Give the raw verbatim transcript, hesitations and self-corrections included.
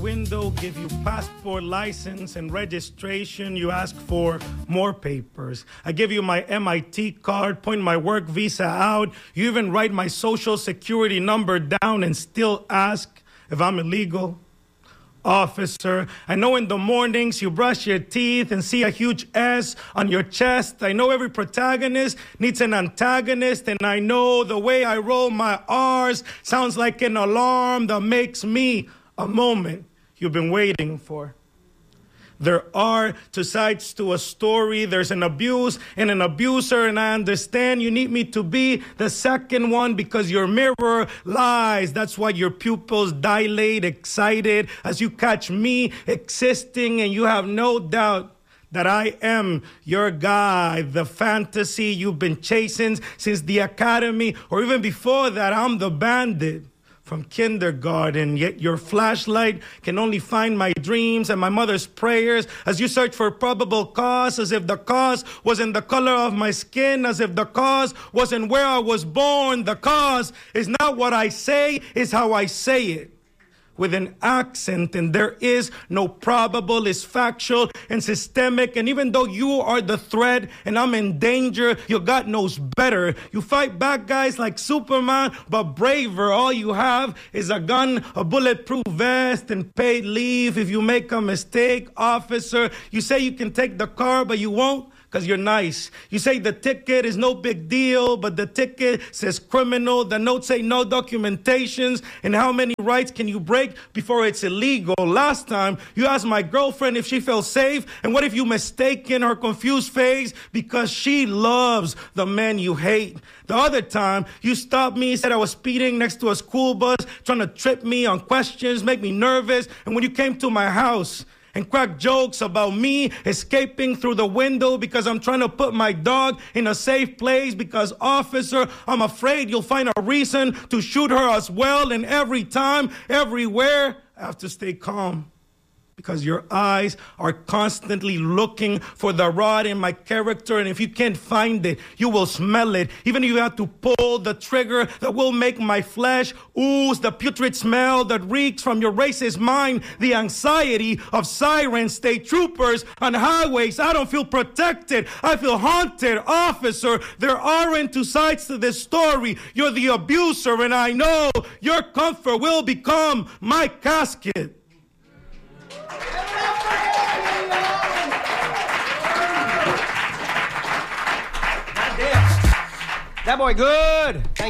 Window, give you passport, license, and registration. You ask for more papers. I give you my M I T card, point my work visa out. You even write my social security number down and still ask if I'm illegal. Officer, I know in the mornings you brush your teeth and see a huge S on your chest. I know every protagonist needs an antagonist, and I know the way I roll my R's sounds like an alarm that makes me a moment you've been waiting for. There are two sides to a story. There's an abuse and an abuser, and I understand you need me to be the second one because your mirror lies. That's why your pupils dilate, excited as you catch me existing, and you have no doubt that I am your guy, the fantasy you've been chasing since the academy, or even before that. I'm the bandit from kindergarten, yet your flashlight can only find my dreams and my mother's prayers as you search for probable cause, as if the cause wasn't the color of my skin, as if the cause wasn't where I was born. The cause is not what I say, it's how I say it. With an accent, and there is no probable, it's factual and systemic. And even though you are the threat and I'm in danger, your God knows better. You fight bad guys like Superman, but braver. All you have is a gun, a bulletproof vest, and paid leave if you make a mistake. Officer, you say you can take the car, but you won't, because you're nice. You say the ticket is no big deal, but the ticket says criminal. The notes say no documentations. And how many rights can you break before it's illegal? Last time, you asked my girlfriend if she felt safe. And what if you mistaken her confused face because she loves the man you hate? The other time, you stopped me, said I was speeding next to a school bus, trying to trip me on questions, make me nervous. And when you came to my house and crack jokes about me escaping through the window because I'm trying to put my dog in a safe place, because, officer, I'm afraid you'll find a reason to shoot her as well. And every time, everywhere, I have to stay calm, because your eyes are constantly looking for the rot in my character. And if you can't find it, you will smell it. Even if you have to pull the trigger that will make my flesh ooze the putrid smell that reeks from your racist mind. The anxiety of sirens, state troopers on highways. I don't feel protected. I feel haunted. Officer, there aren't two sides to this story. You're the abuser, and I know your comfort will become my casket. That boy good. Thank